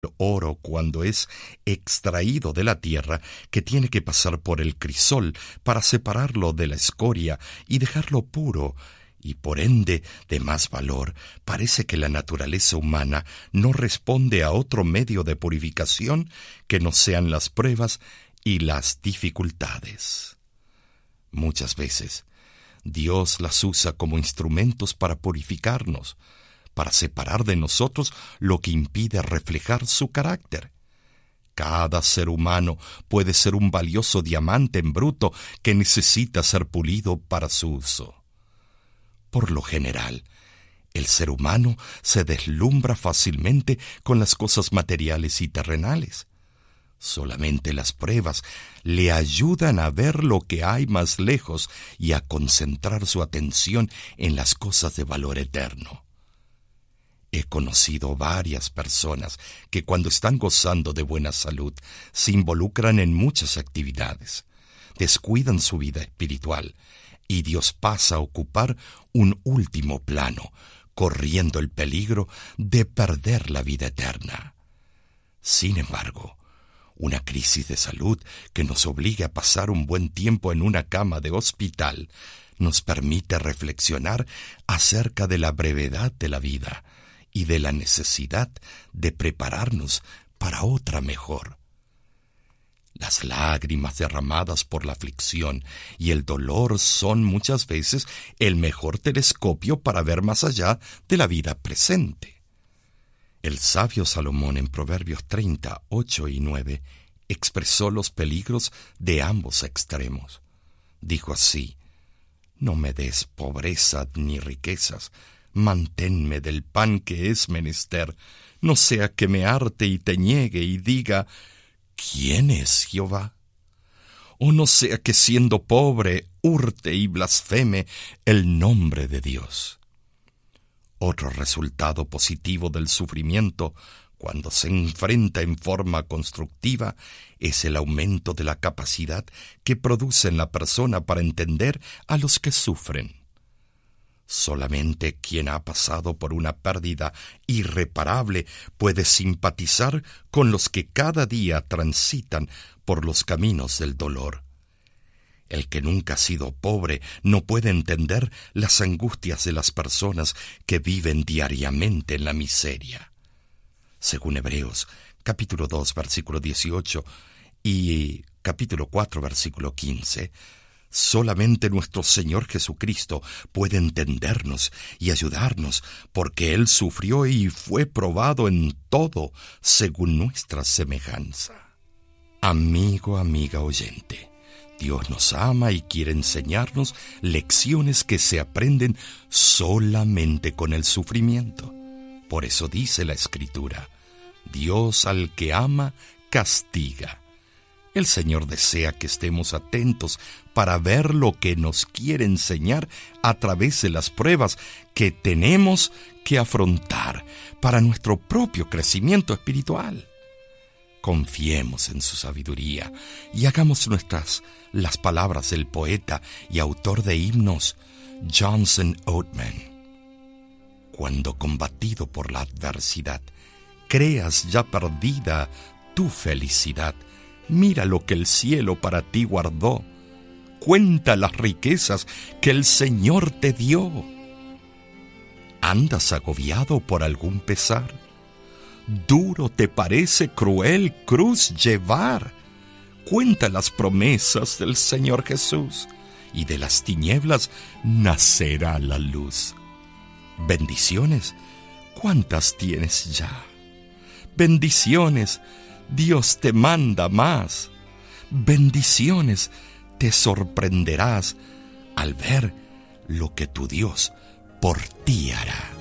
oro cuando es extraído de la tierra, que tiene que pasar por el crisol para separarlo de la escoria y dejarlo puro y por ende de más valor. Parece que la naturaleza humana no responde a otro medio de purificación que no sean las pruebas y las dificultades. Muchas veces Dios las usa como instrumentos para purificarnos, para separar de nosotros lo que impide reflejar su carácter. Cada ser humano puede ser un valioso diamante en bruto que necesita ser pulido para su uso. Por lo general, el ser humano se deslumbra fácilmente con las cosas materiales y terrenales. Solamente las pruebas le ayudan a ver lo que hay más lejos y a concentrar su atención en las cosas de valor eterno. He conocido varias personas que cuando están gozando de buena salud se involucran en muchas actividades, descuidan su vida espiritual y Dios pasa a ocupar un último plano, corriendo el peligro de perder la vida eterna. Sin embargo, una crisis de salud que nos obliga a pasar un buen tiempo en una cama de hospital nos permite reflexionar acerca de la brevedad de la vida y de la necesidad de prepararnos para otra mejor. Las lágrimas derramadas por la aflicción y el dolor son muchas veces el mejor telescopio para ver más allá de la vida presente. El sabio Salomón en Proverbios 30, 8 y 9 expresó los peligros de ambos extremos. Dijo así: «No me des pobreza ni riquezas, manténme del pan que es menester, no sea que me harte y te niegue y diga, ¿quién es Jehová? O no sea que siendo pobre hurte y blasfeme el nombre de Dios». Otro resultado positivo del sufrimiento, cuando se enfrenta en forma constructiva, es el aumento de la capacidad que produce en la persona para entender a los que sufren. Solamente quien ha pasado por una pérdida irreparable puede simpatizar con los que cada día transitan por los caminos del dolor. El que nunca ha sido pobre no puede entender las angustias de las personas que viven diariamente en la miseria. Según Hebreos, capítulo 2, versículo 18 y capítulo 4, versículo 15, solamente nuestro Señor Jesucristo puede entendernos y ayudarnos, porque Él sufrió y fue probado en todo según nuestra semejanza. Amigo, amiga oyente, Dios nos ama y quiere enseñarnos lecciones que se aprenden solamente con el sufrimiento. Por eso dice la Escritura: Dios al que ama, castiga. El Señor desea que estemos atentos para ver lo que nos quiere enseñar a través de las pruebas que tenemos que afrontar para nuestro propio crecimiento espiritual. Confiemos en su sabiduría y hagamos nuestras las palabras del poeta y autor de himnos Johnson Oatman. Cuando combatido por la adversidad creas ya perdida tu felicidad, mira lo que el cielo para ti guardó. Cuenta las riquezas que el Señor te dio. ¿Andas agobiado por algún pesar? ¿Duro te parece cruel cruz llevar? Cuenta las promesas del Señor Jesús, y de las tinieblas nacerá la luz. Bendiciones, ¿cuántas tienes ya? Bendiciones, Dios te manda más. Bendiciones, te sorprenderás al ver lo que tu Dios por ti hará.